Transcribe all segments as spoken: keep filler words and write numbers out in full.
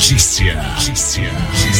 Notícia. Notícia.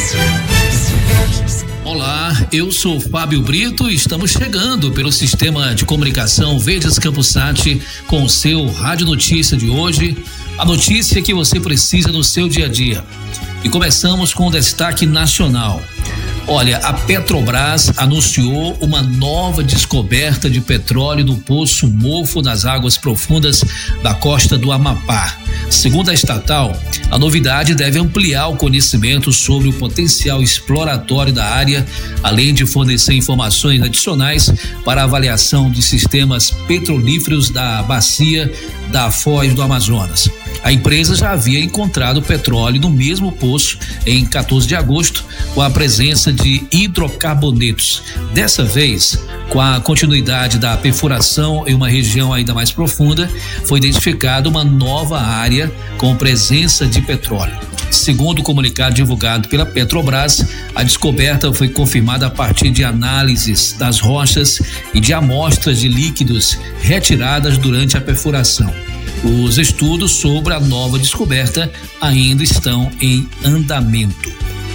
Olá, eu sou Fábio Brito e estamos chegando pelo sistema de comunicação Verdes Campusat com o seu Rádio Notícia de hoje, a notícia que você precisa no seu dia a dia. E começamos com o destaque nacional. Olha, a Petrobras anunciou uma nova descoberta de petróleo no Poço Mofo nas águas profundas da costa do Amapá. Segundo a estatal, a novidade deve ampliar o conhecimento sobre o potencial exploratório da área, além de fornecer informações adicionais para a avaliação de sistemas petrolíferos da bacia da Foz do Amazonas. A empresa já havia encontrado petróleo no mesmo poço em quatorze de agosto, com a presença de hidrocarbonetos. Dessa vez, com a continuidade da perfuração em uma região ainda mais profunda, foi identificada uma nova área com presença de petróleo. Segundo o comunicado divulgado pela Petrobras, a descoberta foi confirmada a partir de análises das rochas e de amostras de líquidos retiradas durante a perfuração. Os estudos sobre a nova descoberta ainda estão em andamento.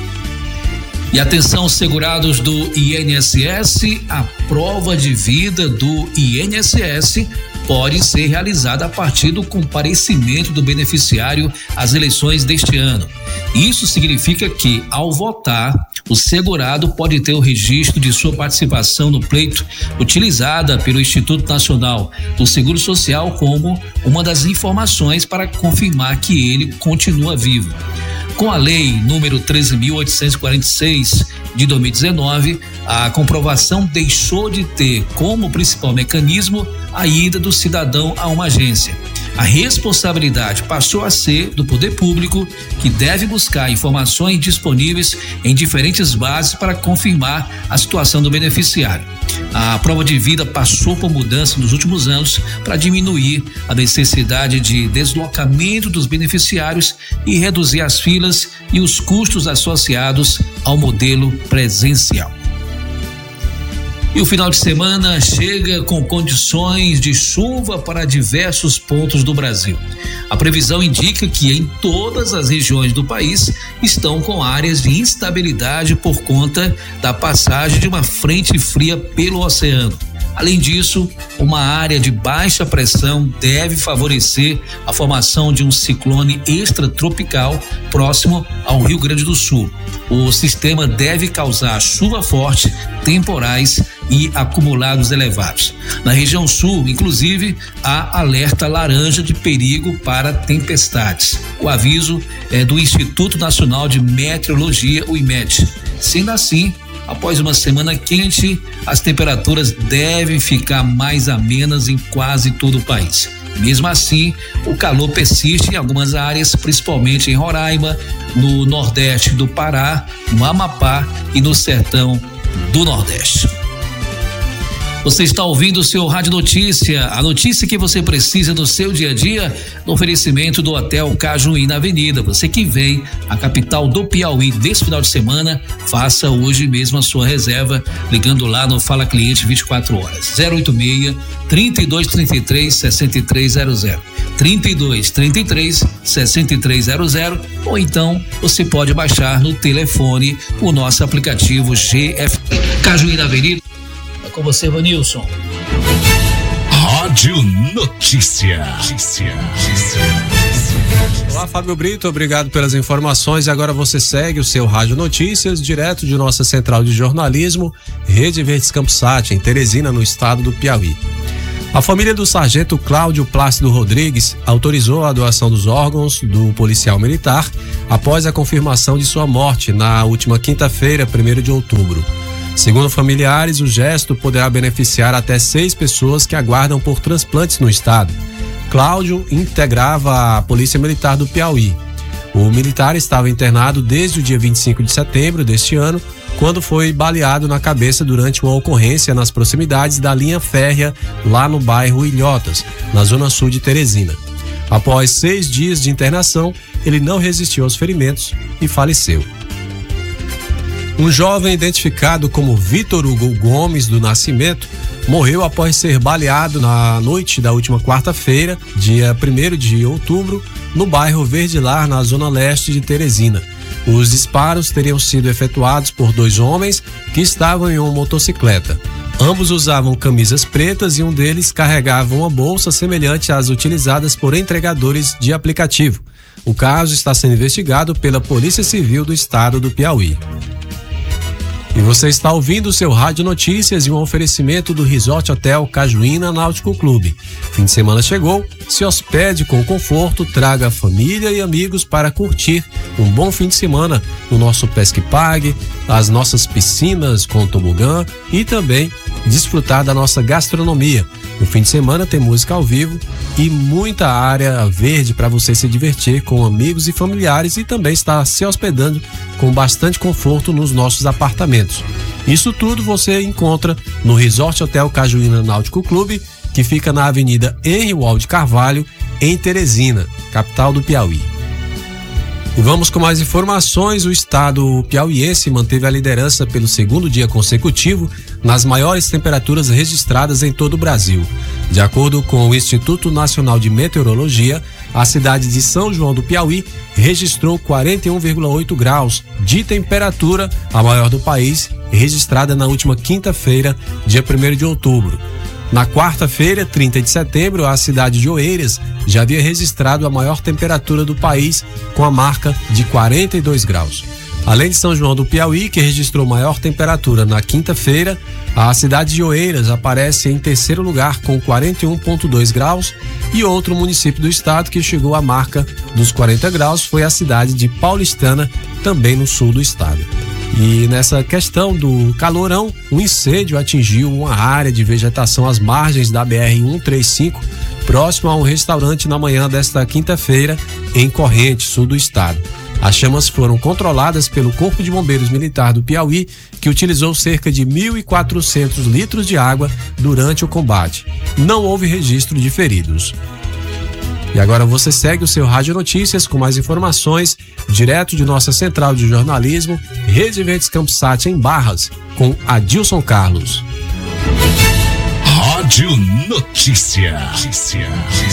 E atenção, segurados do I N S S, a prova de vida do I N S S pode ser realizada a partir do comparecimento do beneficiário às eleições deste ano. Isso significa que, ao votar, o segurado pode ter o registro de sua participação no pleito utilizada pelo Instituto Nacional do Seguro Social como uma das informações para confirmar que ele continua vivo. Com a lei número treze mil oitocentos e quarenta e seis de dois mil e dezenove, a comprovação deixou de ter como principal mecanismo a ida do cidadão a uma agência. A responsabilidade passou a ser do poder público, que deve buscar informações disponíveis em diferentes bases para confirmar a situação do beneficiário. A prova de vida passou por mudança nos últimos anos para diminuir a necessidade de deslocamento dos beneficiários e reduzir as filas e os custos associados ao modelo presencial. E o final de semana chega com condições de chuva para diversos pontos do Brasil. A previsão indica que em todas as regiões do país estão com áreas de instabilidade por conta da passagem de uma frente fria pelo oceano. Além disso, uma área de baixa pressão deve favorecer a formação de um ciclone extratropical próximo ao Rio Grande do Sul. O sistema deve causar chuva forte, temporais e acumulados elevados. Na região sul, inclusive, há alerta laranja de perigo para tempestades. O aviso é do Instituto Nacional de Meteorologia, o IMET. Sendo assim, após uma semana quente, as temperaturas devem ficar mais amenas em quase todo o país. Mesmo assim, o calor persiste em algumas áreas, principalmente em Roraima, no nordeste do Pará, no Amapá e no sertão do Nordeste. Você está ouvindo o seu Rádio Notícia, a notícia que você precisa no seu dia a dia, no oferecimento do Hotel Cajuí na Avenida. Você que vem à capital do Piauí nesse final de semana, faça hoje mesmo a sua reserva, ligando lá no Fala Cliente vinte e quatro horas, zero oito seis, trinta e dois, trinta e três, sessenta e três zero zero, trinta e dois, trinta e três, sessenta e três zero zero, ou então você pode baixar no telefone o nosso aplicativo G F Cajuí na Avenida. Com você, Vanilson. Rádio Notícia. Notícia. Olá, Fábio Brito, obrigado pelas informações. E agora você segue o seu Rádio Notícias, direto de nossa central de jornalismo, Rede Verdes Campusat, em Teresina, no estado do Piauí. A família do sargento Cláudio Plácido Rodrigues autorizou a doação dos órgãos do policial militar após a confirmação de sua morte na última quinta-feira, primeiro de outubro. Segundo familiares, o gesto poderá beneficiar até seis pessoas que aguardam por transplantes no estado. Cláudio integrava a Polícia Militar do Piauí. O militar estava internado desde o dia vinte e cinco de setembro deste ano, quando foi baleado na cabeça durante uma ocorrência nas proximidades da linha férrea, lá no bairro Ilhotas, na zona sul de Teresina. Após seis dias de internação, ele não resistiu aos ferimentos e faleceu. Um jovem identificado como Vitor Hugo Gomes do Nascimento morreu após ser baleado na noite da última quarta-feira, dia primeiro de outubro, no bairro Verdilar, na zona leste de Teresina. Os disparos teriam sido efetuados por dois homens que estavam em uma motocicleta. Ambos usavam camisas pretas e um deles carregava uma bolsa semelhante às utilizadas por entregadores de aplicativo. O caso está sendo investigado pela Polícia Civil do Estado do Piauí. E você está ouvindo o seu Rádio Notícias e um oferecimento do Resort Hotel Cajuína Náutico Clube. Fim de semana chegou, se hospede com conforto, traga a família e amigos para curtir um bom fim de semana no nosso Pesque Pague, as nossas piscinas com tobogã e também desfrutar da nossa gastronomia. No fim de semana tem música ao vivo e muita área verde para você se divertir com amigos e familiares e também estar se hospedando com bastante conforto nos nossos apartamentos. Isso tudo você encontra no Resort Hotel Cajuína Náutico Clube, que fica na Avenida Henri Walde Carvalho, em Teresina, capital do Piauí. E vamos com mais informações. O estado piauiense manteve a liderança pelo segundo dia consecutivo nas maiores temperaturas registradas em todo o Brasil. De acordo com o Instituto Nacional de Meteorologia, a cidade de São João do Piauí registrou quarenta e um vírgula oito graus de temperatura, a maior do país, registrada na última quinta-feira, dia primeiro de outubro. Na quarta-feira, trinta de setembro, a cidade de Oeiras já havia registrado a maior temperatura do país, com a marca de quarenta e dois graus. Além de São João do Piauí, que registrou maior temperatura na quinta-feira, a cidade de Oeiras aparece em terceiro lugar com quarenta e um vírgula dois graus, e outro município do estado que chegou à marca dos quarenta graus foi a cidade de Paulistana, também no sul do estado. E nessa questão do calorão, um incêndio atingiu uma área de vegetação às margens da B R cento e trinta e cinco, próximo a um restaurante na manhã desta quinta-feira, em Corrente, sul do estado. As chamas foram controladas pelo Corpo de Bombeiros Militar do Piauí, que utilizou cerca de mil e quatrocentos litros de água durante o combate. Não houve registro de feridos. E agora você segue o seu Rádio Notícias com mais informações, direto de nossa central de jornalismo, Rede Verdes Campsat em Barras, com Adilson Carlos. Rádio Notícia. Notícia.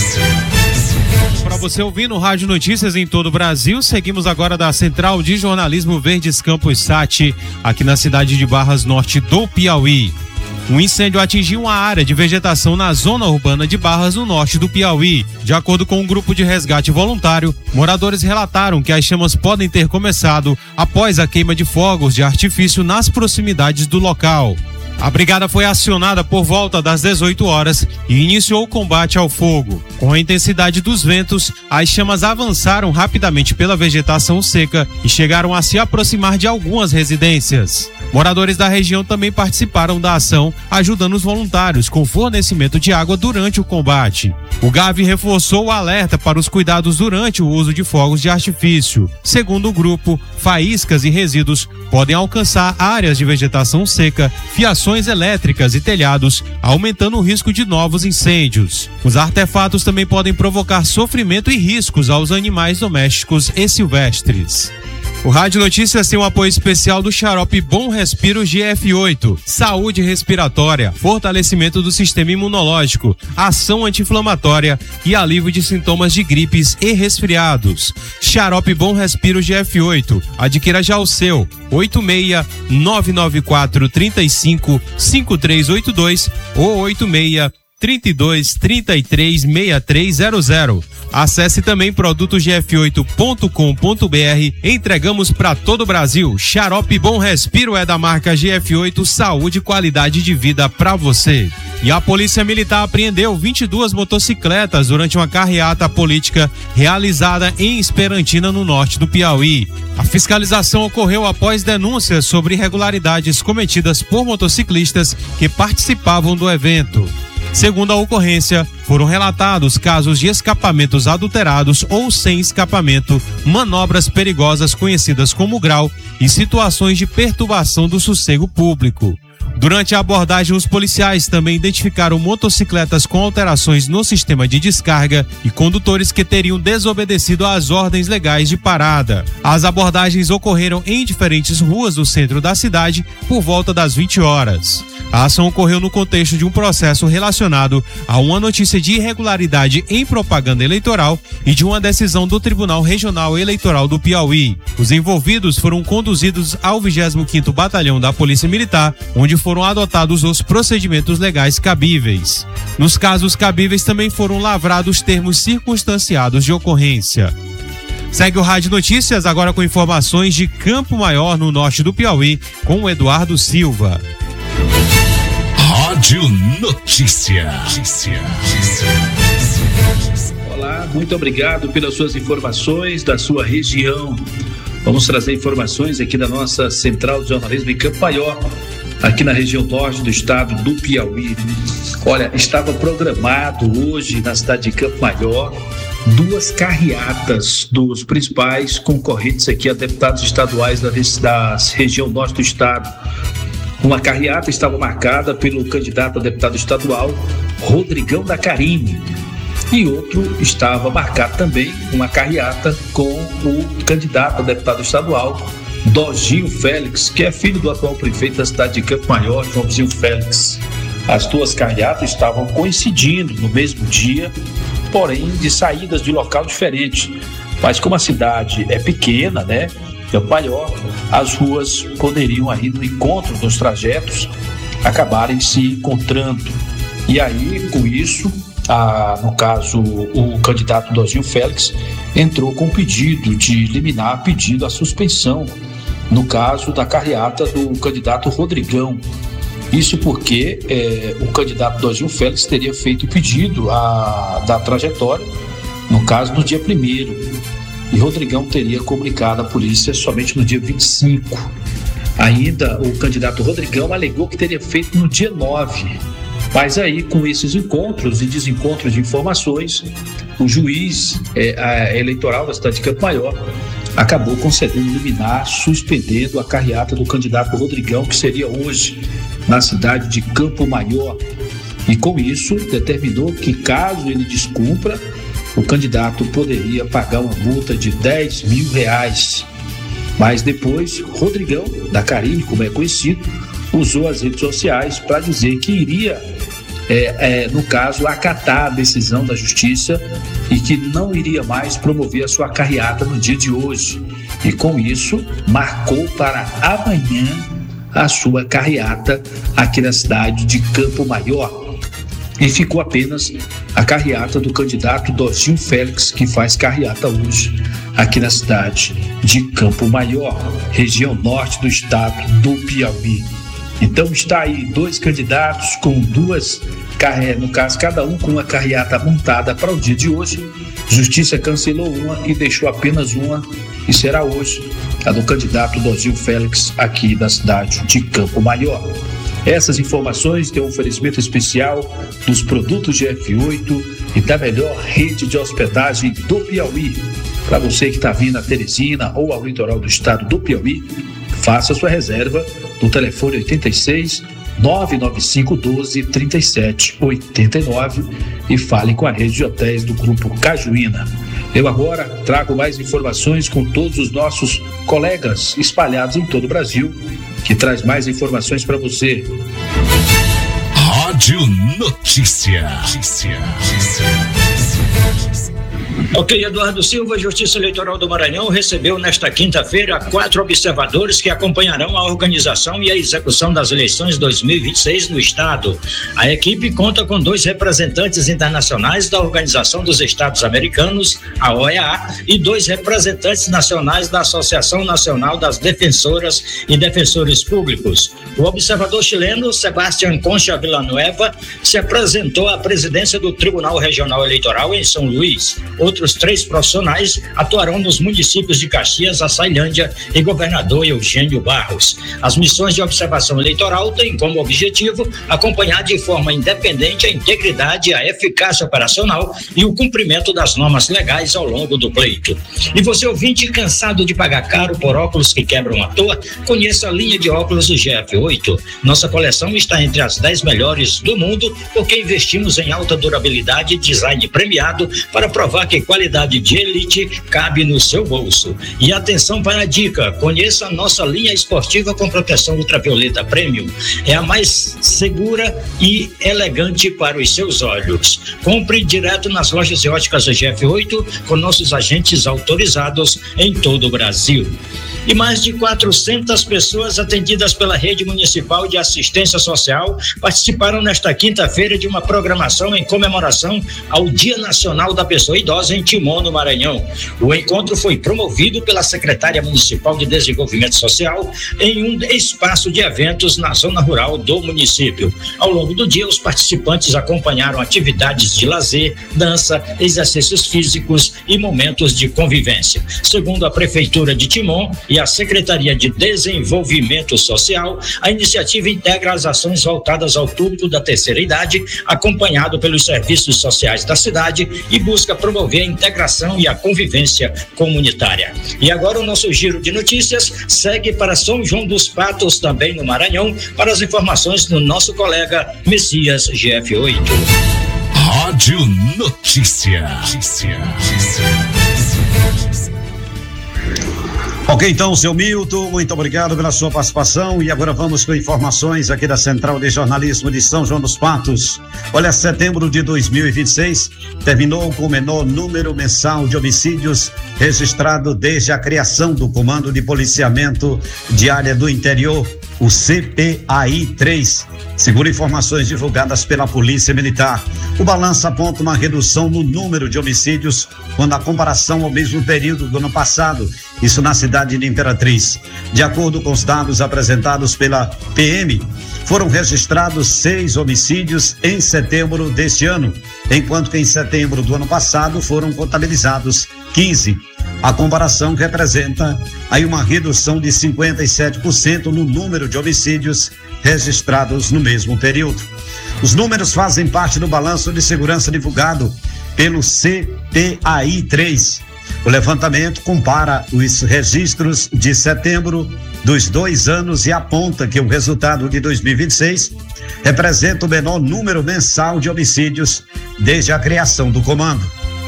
Para você ouvir no Rádio Notícias em todo o Brasil, seguimos agora da Central de Jornalismo Verdes Campos Sat, aqui na cidade de Barras Norte do Piauí. Um incêndio atingiu uma área de vegetação na zona urbana de Barras, no norte do Piauí. De acordo com um grupo de resgate voluntário, moradores relataram que as chamas podem ter começado após a queima de fogos de artifício nas proximidades do local. A brigada foi acionada por volta das dezoito horas e iniciou o combate ao fogo. Com a intensidade dos ventos, as chamas avançaram rapidamente pela vegetação seca e chegaram a se aproximar de algumas residências. Moradores da região também participaram da ação, ajudando os voluntários com fornecimento de água durante o combate. O Gavi reforçou o alerta para os cuidados durante o uso de fogos de artifício. Segundo o grupo, faíscas e resíduos podem alcançar áreas de vegetação seca, fiações elétricas e telhados, aumentando o risco de novos incêndios. Os artefatos também podem provocar sofrimento e riscos aos animais domésticos e silvestres. O Rádio Notícias tem um apoio especial do xarope Bom Respiro G F oito, saúde respiratória, fortalecimento do sistema imunológico, ação anti-inflamatória e alívio de sintomas de gripes e resfriados. Xarope Bom Respiro G F oito, adquira já o seu, oito seis nove nove quatro três cinco cinco três oito dois ou oito seis trinta e dois, trinta e três, sessenta e três zero zero. Acesse também produto g f oito ponto com ponto b r. Entregamos para todo o Brasil. Xarope Bom Respiro é da marca G F oito, saúde e qualidade de vida para você. E a Polícia Militar apreendeu vinte e duas motocicletas durante uma carreata política realizada em Esperantina, no norte do Piauí. A fiscalização ocorreu após denúncias sobre irregularidades cometidas por motociclistas que participavam do evento. Segundo a ocorrência, foram relatados casos de escapamentos adulterados ou sem escapamento, manobras perigosas conhecidas como grau e situações de perturbação do sossego público. Durante a abordagem, os policiais também identificaram motocicletas com alterações no sistema de descarga e condutores que teriam desobedecido às ordens legais de parada. As abordagens ocorreram em diferentes ruas do centro da cidade por volta das vinte horas. A ação ocorreu no contexto de um processo relacionado a uma notícia de irregularidade em propaganda eleitoral e de uma decisão do Tribunal Regional Eleitoral do Piauí. Os envolvidos foram conduzidos ao vigésimo quinto Batalhão da Polícia Militar, onde foram adotados os procedimentos legais cabíveis. Nos casos cabíveis também foram lavrados termos circunstanciados de ocorrência. Segue o Rádio Notícias agora com informações de Campo Maior, no norte do Piauí, com o Eduardo Silva. Rádio Notícia. Olá, muito obrigado pelas suas informações da sua região. Vamos trazer informações aqui da nossa Central de Jornalismo em Campo Maior, aqui na região norte do estado do Piauí. Olha, estava programado hoje na cidade de Campo Maior duas carreatas dos principais concorrentes aqui a deputados estaduais da, da região norte do estado. Uma carreata estava marcada pelo candidato a deputado estadual Rodrigão da Carine, e outro estava marcado também, uma carreata com o candidato a deputado estadual Doginho Félix, que é filho do atual prefeito da cidade de Campo Maior, Joãozinho Félix. As duas carreatas estavam coincidindo no mesmo dia, porém de saídas de local diferente. Mas como a cidade é pequena, né, Campo Maior, as ruas poderiam aí no encontro dos trajetos acabarem se encontrando. E aí, com isso, a, no caso, o candidato Doginho Félix entrou com pedido de liminar, pedindo a suspensão, no caso da carreata do candidato Rodrigão. Isso porque é, o candidato Doginho Félix teria feito pedido a, da trajetória, no caso, no dia primeiro. E Rodrigão teria comunicado à polícia somente no dia vinte e cinco. Ainda o candidato Rodrigão alegou que teria feito no dia nove. Mas aí, com esses encontros e desencontros de informações, o juiz é, a, eleitoral da cidade de Campo Maior acabou concedendo liminar, suspendendo a carreata do candidato Rodrigão, que seria hoje na cidade de Campo Maior. E com isso, determinou que, caso ele descumpra, o candidato poderia pagar uma multa de dez mil reais. Mas depois, Rodrigão da Carine, como é conhecido, usou as redes sociais para dizer que iria, é, é, no caso, acatar a decisão da justiça e que não iria mais promover a sua carreata no dia de hoje. E com isso, marcou para amanhã a sua carreata aqui na cidade de Campo Maior. E ficou apenas a carreata do candidato Doginho Félix, que faz carreata hoje aqui na cidade de Campo Maior, região norte do estado do Piauí. Então está aí dois candidatos com duas carreatas, no caso cada um com uma carreata montada para o dia de hoje. Justiça cancelou uma e deixou apenas uma, e será hoje a do candidato Doginho Félix aqui da cidade de Campo Maior. Essas informações têm um oferecimento especial dos produtos G F oito e da melhor rede de hospedagem do Piauí. Para você que está vindo a Teresina ou ao litoral do estado do Piauí, faça sua reserva no telefone oitenta e seis, nove nove cinco um dois, três sete oito nove e fale com a rede de hotéis do Grupo Cajuína. Eu agora trago mais informações com todos os nossos colegas espalhados em todo o Brasil, que traz mais informações para você. Rádio Notícia. Ok, Eduardo Silva, Justiça Eleitoral do Maranhão recebeu nesta quinta-feira quatro observadores que acompanharão a organização e a execução das eleições dois mil e vinte e seis no estado. A equipe conta com dois representantes internacionais da Organização dos Estados Americanos, a O E A, e dois representantes nacionais da Associação Nacional das Defensoras e Defensores Públicos. O observador chileno, Sebastián Concha Villanueva, se apresentou à presidência do Tribunal Regional Eleitoral em São Luís. Outro outros três profissionais atuarão nos municípios de Caxias, Açailândia e Governador Eugênio Barros. As missões de observação eleitoral têm como objetivo acompanhar de forma independente a integridade, a eficácia operacional e o cumprimento das normas legais ao longo do pleito. E você, ouvinte, cansado de pagar caro por óculos que quebram à toa, conheça a linha de óculos do G F oito. Nossa coleção está entre as dez melhores do mundo porque investimos em alta durabilidade e design premiado para provar que qualidade de elite cabe no seu bolso. E atenção para a dica, conheça a nossa linha esportiva com proteção ultravioleta premium. É a mais segura e elegante para os seus olhos. Compre direto nas lojas e óticas do G F oito com nossos agentes autorizados em todo o Brasil. E mais de quatrocentas pessoas atendidas pela Rede Municipal de Assistência Social participaram nesta quinta-feira de uma programação em comemoração ao Dia Nacional da Pessoa Idosa em Timon, no Maranhão. O encontro foi promovido pela Secretaria Municipal de Desenvolvimento Social em um espaço de eventos na zona rural do município. Ao longo do dia, os participantes acompanharam atividades de lazer, dança, exercícios físicos e momentos de convivência. Segundo a Prefeitura de Timon e a Secretaria de Desenvolvimento Social, a iniciativa integra as ações voltadas ao público da terceira idade, acompanhado pelos serviços sociais da cidade, e busca promover a integração e a convivência comunitária. E agora o nosso giro de notícias segue para São João dos Patos, também no Maranhão, para as informações do nosso colega Messias G F oito. Rádio Notícia. Notícia. Ok, então, seu Milton, muito obrigado pela sua participação e agora vamos com informações aqui da Central de Jornalismo de São João dos Patos. Olha, setembro de dois mil e vinte e seis terminou com o menor número mensal de homicídios registrado desde a criação do Comando de Policiamento de Área do Interior, o C P A I três, segundo informações divulgadas pela Polícia Militar. O balanço aponta uma redução no número de homicídios quando a comparação ao mesmo período do ano passado, isso na cidade de Imperatriz. De acordo com os dados apresentados pela P M, foram registrados seis homicídios em setembro deste ano, enquanto que em setembro do ano passado foram contabilizados quinze. A comparação representa aí uma redução de cinquenta e sete por cento no número de homicídios registrados no mesmo período. Os números fazem parte do balanço de segurança divulgado pelo C P A I três. O levantamento compara os registros de setembro dos dois anos e aponta que o resultado de dois mil e vinte e seis representa o menor número mensal de homicídios desde a criação do comando.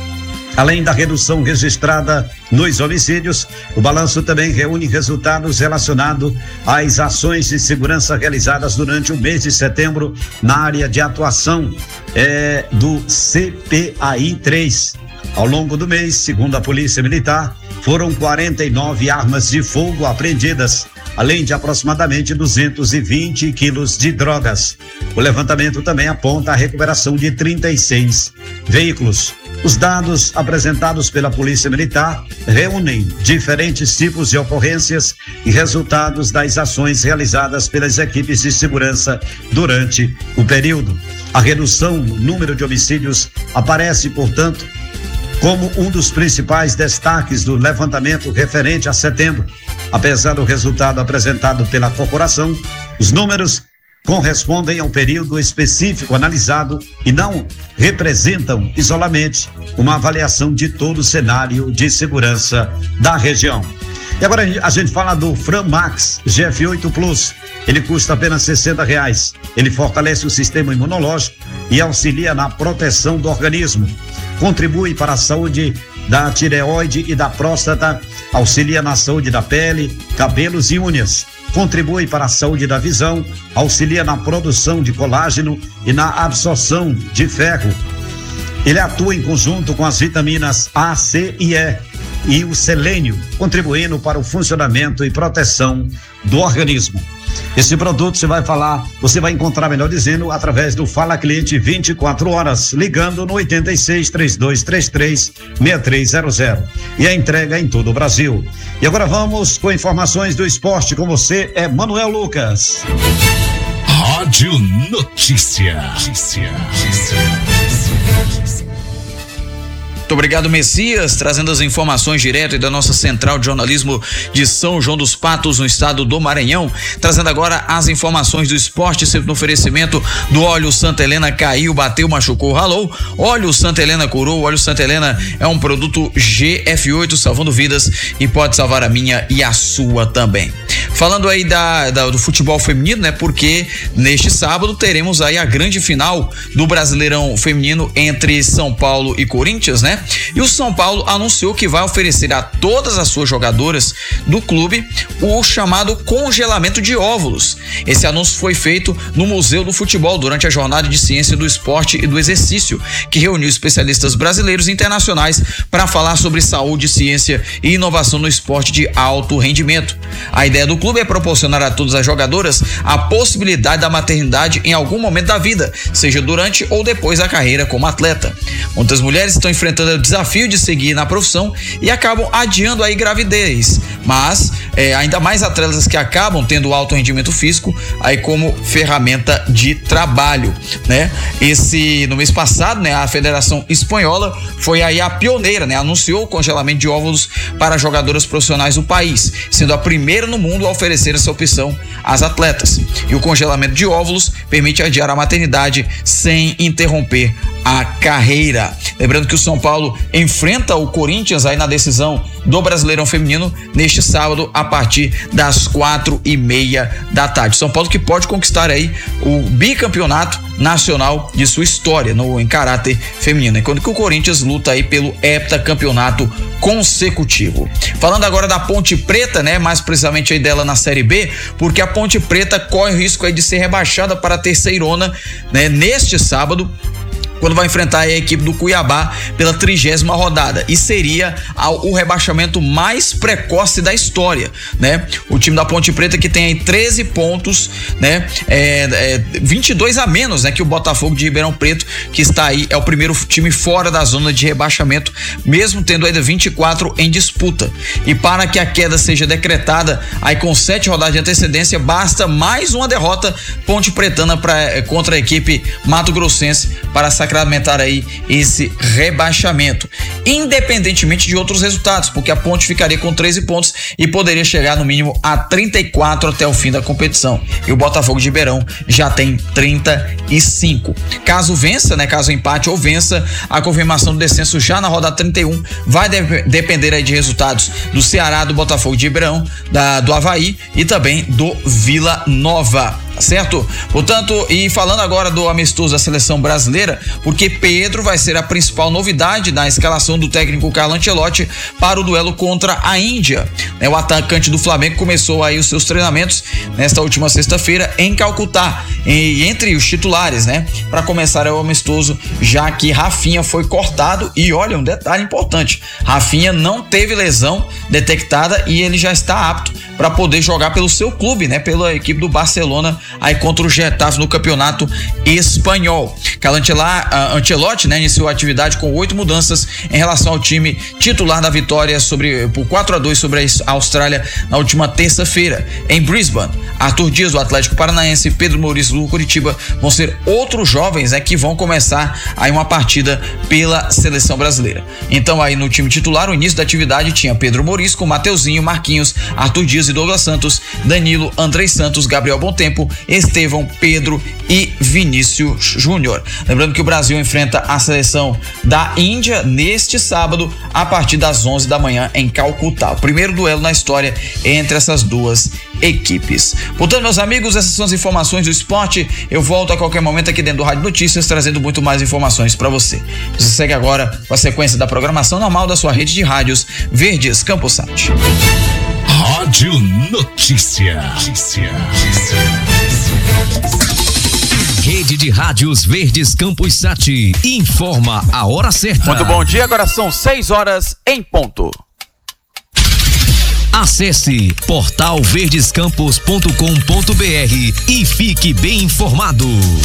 Além da redução registrada nos homicídios, o balanço também reúne resultados relacionados às ações de segurança realizadas durante o mês de setembro na área de atuação é, do C P A I três. Ao longo do mês, segundo a Polícia Militar, foram quarenta e nove armas de fogo apreendidas, além de aproximadamente duzentos e vinte quilos de drogas. O levantamento também aponta a recuperação de trinta e seis veículos. Os dados apresentados pela Polícia Militar reúnem diferentes tipos de ocorrências e resultados das ações realizadas pelas equipes de segurança durante o período. A redução no número de homicídios aparece, portanto, como um dos principais destaques do levantamento referente a setembro. Apesar do resultado apresentado pela corporação, os números correspondem ao período específico analisado e não representam isoladamente uma avaliação de todo o cenário de segurança da região. E agora a gente fala do Framax G F oito Plus. Ele custa apenas sessenta reais. Ele fortalece o sistema imunológico e auxilia na proteção do organismo. Contribui para a saúde da tireoide e da próstata, auxilia na saúde da pele, cabelos e unhas. Contribui para a saúde da visão, auxilia na produção de colágeno e na absorção de ferro. Ele atua em conjunto com as vitaminas A, C e E e o selênio, contribuindo para o funcionamento e proteção do organismo. Esse produto você vai falar, você vai encontrar, melhor dizendo, através do Fala Cliente vinte e quatro horas, ligando no oitenta e seis, trinta e dois trinta e três, sessenta e três zero zero. E a entrega em todo o Brasil. E agora vamos com informações do esporte com você, é Manuel Lucas. Rádio Notícia. Notícia. Notícia. Muito obrigado, Messias, trazendo as informações direto da nossa central de jornalismo de São João dos Patos, no estado do Maranhão, trazendo agora as informações do esporte, sempre no oferecimento do óleo Santa Helena. Caiu, bateu, machucou, ralou, óleo Santa Helena curou. O óleo Santa Helena é um produto G F oito, salvando vidas, e pode salvar a minha e a sua também. Falando aí da, da, do futebol feminino, né? Porque neste sábado teremos aí a grande final do Brasileirão Feminino entre São Paulo e Corinthians, né? E o São Paulo anunciou que vai oferecer a todas as suas jogadoras do clube o chamado congelamento de óvulos. Esse anúncio foi feito no Museu do Futebol durante a Jornada de Ciência do Esporte e do Exercício, que reuniu especialistas brasileiros e internacionais para falar sobre saúde, ciência e inovação no esporte de alto rendimento. A ideia do clube é proporcionar a todas as jogadoras a possibilidade da maternidade em algum momento da vida, seja durante ou depois da carreira como atleta. Muitas mulheres estão enfrentando o desafio de seguir na profissão e acabam adiando a gravidez, mas é, ainda mais atletas que acabam tendo alto rendimento físico aí como ferramenta de trabalho, né? Esse, no mês passado, né, a Federação Espanhola foi aí a pioneira, né? Anunciou o congelamento de óvulos para jogadoras profissionais do país, sendo a primeira no mundo a oferecer essa opção às atletas. E o congelamento de óvulos permite adiar a maternidade sem interromper a carreira. Lembrando que o São Paulo enfrenta o Corinthians aí na decisão do Brasileirão Feminino neste sábado a partir das quatro e meia da tarde. São Paulo que pode conquistar aí o bicampeonato nacional de sua história no em caráter feminino, enquanto que o Corinthians luta aí pelo heptacampeonato consecutivo. Falando agora da Ponte Preta, né, mais precisamente aí dela na Série B, porque a Ponte Preta corre o risco aí de ser rebaixada para a terceirona, né, neste sábado, quando vai enfrentar a equipe do Cuiabá pela trigésima rodada, e seria o rebaixamento mais precoce da história, né? O time da Ponte Preta, que tem aí treze pontos, né? É, é, vinte e dois a menos, né? Que o Botafogo de Ribeirão Preto, que está aí, é o primeiro time fora da zona de rebaixamento, mesmo tendo ainda vinte e quatro em disputa. E para que a queda seja decretada aí com sete rodadas de antecedência, basta mais uma derrota ponte pretana pra, contra a equipe mato-grossense para sacramentar aí esse rebaixamento, independentemente de outros resultados, porque a Ponte ficaria com treze pontos e poderia chegar no mínimo a trinta e quatro até o fim da competição, e o Botafogo de Ribeirão já tem trinta e cinco. Caso vença, né, caso empate ou vença, a confirmação do descenso já na rodada trinta e um vai de- depender aí de resultados do Ceará, do Botafogo de Ribeirão, da, do Avaí e também do Vila Nova. Certo? Portanto, e falando agora do amistoso da seleção brasileira, porque Pedro vai ser a principal novidade na escalação do técnico Carlo Ancelotti para o duelo contra a Índia. O atacante do Flamengo começou aí os seus treinamentos nesta última sexta-feira em Calcutá, e entre os titulares, né? Para começar é o amistoso, já que Rafinha foi cortado, e olha, um detalhe importante: Rafinha não teve lesão detectada e ele já está apto para poder jogar pelo seu clube, né? Pela equipe do Barcelona, aí contra o Getafe no campeonato espanhol. Carlo Ancelotti, né, iniciou a atividade com oito mudanças em relação ao time titular da vitória sobre, por quatro a dois sobre a Austrália na última terça-feira em Brisbane. Arthur Dias, do Atlético Paranaense, e Pedro Maurício, do Curitiba, vão ser outros jovens, né, que vão começar aí uma partida pela seleção brasileira. Então aí no time titular, o início da atividade tinha Pedro Maurício com Mateuzinho, Marquinhos, Arthur Dias e Douglas Santos, Danilo, Andrei Santos, Gabriel Bontempo, Estevão, Pedro e Vinícius Júnior. Lembrando que o Brasil enfrenta a seleção da Índia neste sábado a partir das onze da manhã em Calcutá. O primeiro duelo na história entre essas duas equipes. Portanto, meus amigos, essas são as informações do esporte. Eu volto a qualquer momento aqui dentro do Rádio Notícias trazendo muito mais informações para você. Você segue agora com a sequência da programação normal da sua rede de rádios Verdes Campos Sat. Rádio Notícia. Notícia. Rede de Rádios Verdes Campos Sat informa a hora certa. Muito bom dia, agora são seis horas em ponto. Acesse portal verdescampos ponto com ponto br e fique bem informado.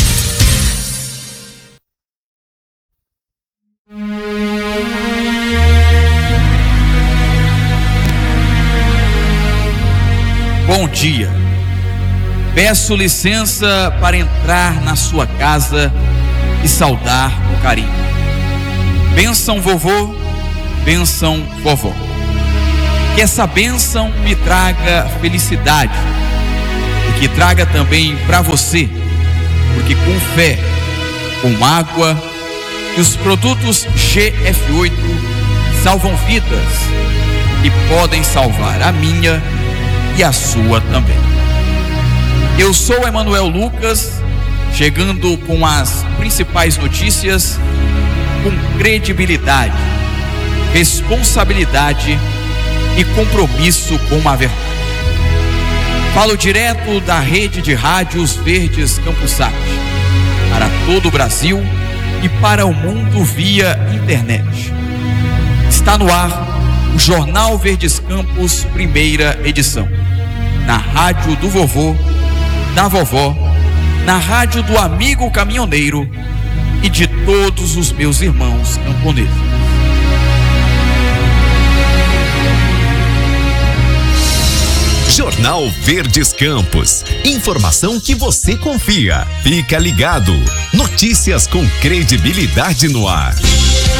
Bom dia. Peço licença para entrar na sua casa e saudar com carinho. Bênção vovô, bênção vovó. Que essa bênção me traga felicidade e que traga também para você, porque com fé, com água e os produtos G F oito salvam vidas e podem salvar a minha e a sua também. Eu sou Emanuel Lucas, chegando com as principais notícias com credibilidade, responsabilidade e compromisso com a verdade. Falo direto da rede de rádios Verdes Campusat, para todo o Brasil e para o mundo via internet. Está no ar o Jornal Verdes Campos, primeira edição. Na rádio do vovô, da vovó, na rádio do amigo caminhoneiro e de todos os meus irmãos camponeses. Jornal Verdes Campos. Informação que você confia. Fica ligado. Notícias com credibilidade no ar.